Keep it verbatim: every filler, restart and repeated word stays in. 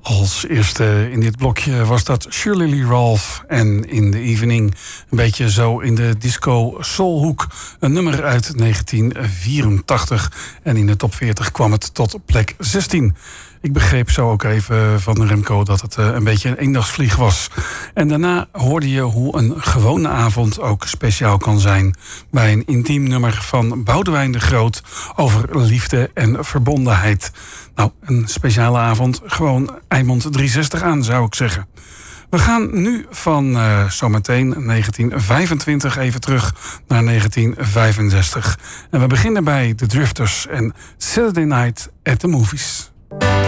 Als eerste in dit blokje was dat Shirley Lee Ralph en In the Evening. Een beetje zo in de disco soulhoek. Een nummer uit negentien vierentachtig. En in de top veertig kwam het tot plek zestien. Ik begreep zo ook even van Remco dat het een beetje een eendagsvlieg was. En daarna hoorde je hoe een gewone avond ook speciaal kan zijn. Bij een intiem nummer van Boudewijn de Groot over liefde en verbondenheid. Nou, een speciale avond. Gewoon Eimond driehonderdzestig aan, zou ik zeggen. We gaan nu van uh, zometeen negentien vijfentwintig even terug naar negentien vijfenzestig. En we beginnen bij The Drifters en Saturday Night at the Movies.